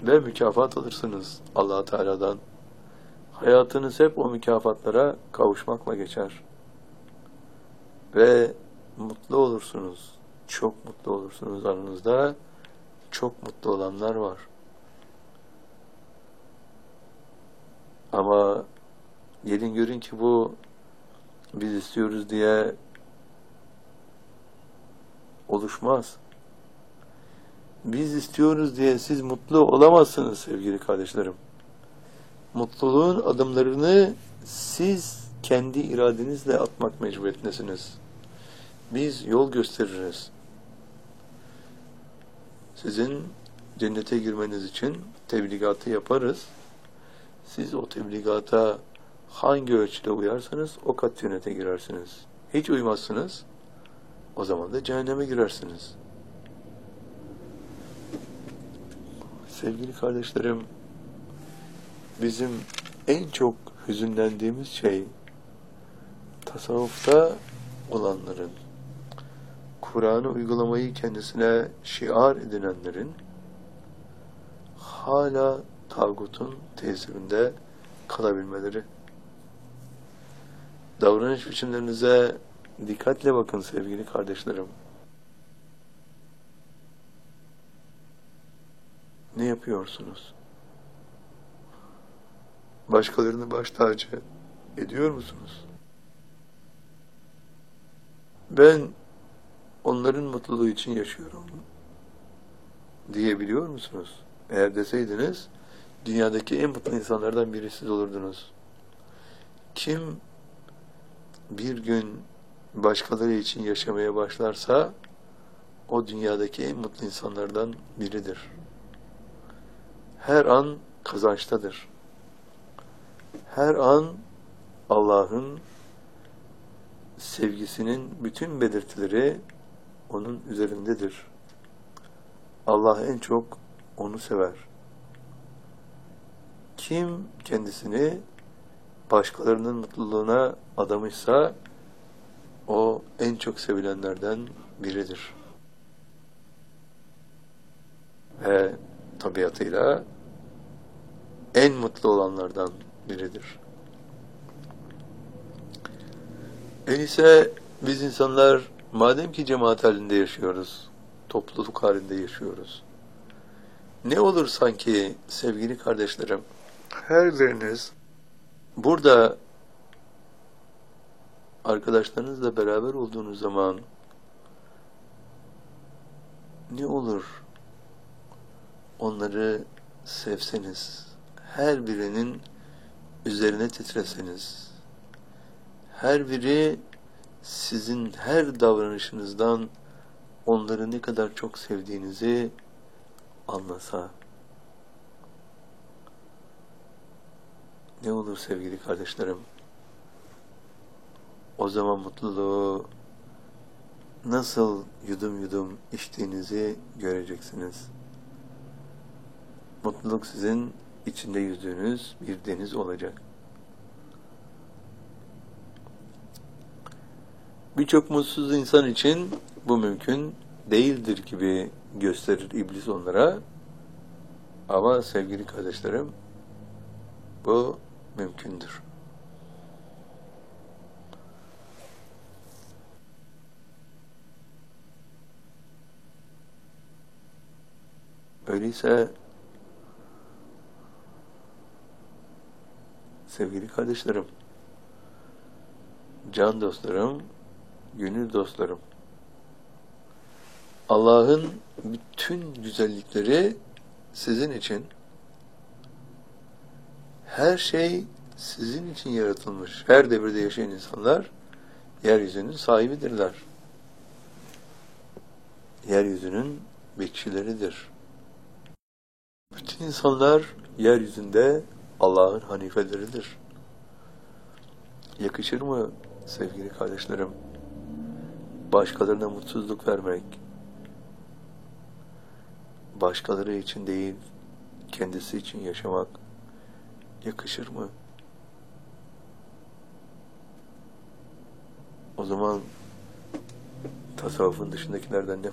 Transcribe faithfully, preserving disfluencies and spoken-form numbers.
ve mükafat alırsınız Allah Teala'dan. Hayatınız hep o mükafatlara kavuşmakla geçer. Ve mutlu olursunuz. Çok mutlu olursunuz. Aranızda çok mutlu olanlar var. Ama gelin görün ki bu biz istiyoruz diye oluşmaz. Biz istiyoruz diye siz mutlu olamazsınız sevgili kardeşlerim. Mutluluğun adımlarını siz kendi iradenizle atmak mecburiyetindesiniz. Biz yol gösteririz. Sizin cennete girmeniz için tebligatı yaparız. Siz o tebligata hangi ölçüde uyarsanız o kat cennete girersiniz. Hiç uymazsınız, o zaman da cehenneme girersiniz. Sevgili kardeşlerim, bizim en çok hüzünlendiğimiz şey tasavvufta olanların, Kur'an'ı uygulamayı kendisine şiar edinenlerin hala tağutun tesirinde kalabilmeleri. Davranış biçimlerinize dikkatle bakın sevgili kardeşlerim. Ne yapıyorsunuz? Başkalarını baş tacı ediyor musunuz? Ben onların mutluluğu için yaşıyorum diyebiliyor musunuz? Eğer deseydiniz, dünyadaki en mutlu insanlardan biri siz olurdunuz. Kim bir gün başkaları için yaşamaya başlarsa, o dünyadaki en mutlu insanlardan biridir. Her an kazançtadır. Her an Allah'ın sevgisinin bütün belirtileri onun üzerindedir. Allah en çok onu sever. Kim kendisini başkalarının mutluluğuna adamışsa o en çok sevilenlerden biridir. Ve tabiatıyla en mutlu olanlardan biridir. Öyleyse biz insanlar madem ki cemaat halinde yaşıyoruz, topluluk halinde yaşıyoruz, ne olur sanki sevgili kardeşlerim, her biriniz burada arkadaşlarınızla beraber olduğunuz zaman ne olur onları sevseniz, her birinin üzerine titreseniz, her biri sizin her davranışınızdan onları ne kadar çok sevdiğinizi anlasa. Ne olur sevgili kardeşlerim? O zaman mutluluğu nasıl yudum yudum içtiğinizi göreceksiniz. Mutluluk sizin içinde yüzdüğünüz bir deniz olacak. Birçok mutsuz insan için bu mümkün değildir gibi gösterir iblis onlara. Ama sevgili kardeşlerim, bu mümkündür. Öyleyse sevgili kardeşlerim, can dostlarım, gönül dostlarım, Allah'ın bütün güzellikleri sizin için, her şey sizin için yaratılmış. Her devirde yaşayan insanlar yeryüzünün sahibidirler. Yeryüzünün bekçileridir. Bütün insanlar yeryüzünde Allah'ın hanifeleridir. Yakışır mı sevgili kardeşlerim? Başkalarına mutsuzluk vermek, başkaları için değil, kendisi için yaşamak yakışır mı? O zaman tasavvufun dışındakilerden ne